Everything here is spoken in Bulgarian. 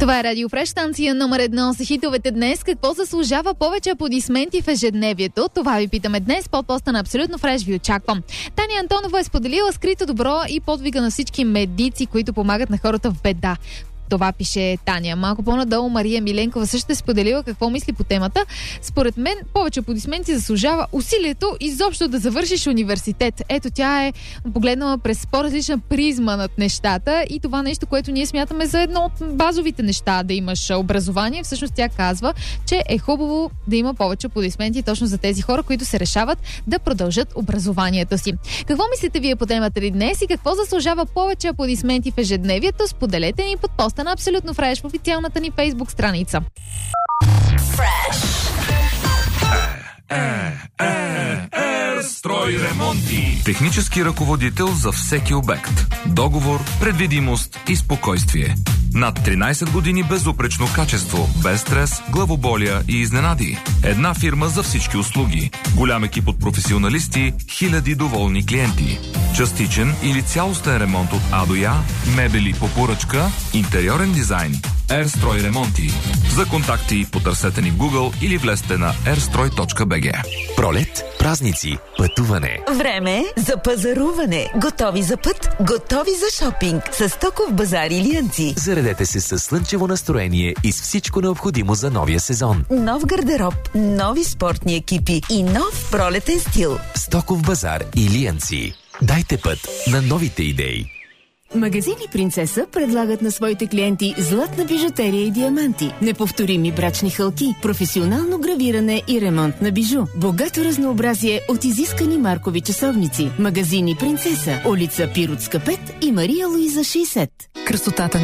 Това е Радио Фреш, станция номер 1 за хитовете днес. Какво заслужава повече аплодисменти в ежедневието? Това ви питаме днес. Под поста на Абсолютно Фреш ви очаквам. Таня Антонова е споделила скрито добро и подвига на всички медици, които помагат на хората в беда. Това пише Таня. Малко по-надолу Мария Миленкова също е споделила какво мисли по темата. Според мен повече аплодисменти заслужава усилието изобщо да завършиш университет. Ето, тя е погледнала през по-различна призма над нещата и това нещо, което ние смятаме за едно от базовите неща, да имаш образование. Всъщност тя казва, че е хубаво да има повече аплодисменти точно за тези хора, които се решават да продължат образованието си. Какво мислите вие по темата ли днес и какво заслужава повече аплодисменти в ежедневието? Споделете ни под поста на Абсолютно Фреш в официалната ни Фейсбук страница. Строй ремонти. Технически ръководител за всеки обект. Договор, предвидимост и спокойствие. Над 13 години безупречно качество, без стрес, главоболия и изненади. Една фирма за всички услуги. Голям екип от професионалисти, хиляди доволни клиенти. Частичен или цялостен ремонт от А до Я, мебели по поръчка, интериорен дизайн. Строй ремонти. За контакти потърсете ни в Google или влезте на airstroi.bg. Пролет, празници, пътуване. Време за пазаруване. Готови за път, готови за шопинг. С Стоков базар Илиянци. Заредете се със слънчево настроение и с всичко необходимо за новия сезон. Нов гардероб, нови спортни екипи и нов пролетен стил. Стоков базар Илиянци. Дайте път на новите идеи. Магазини Принцеса предлагат на своите клиенти златна бижутерия и диаманти, неповторими брачни хълки, професионално гравиране и ремонт на бижу, богато разнообразие от изискани маркови часовници. Магазини Принцеса, улица Пиротска 5 и Мария Луиза 60. Красотата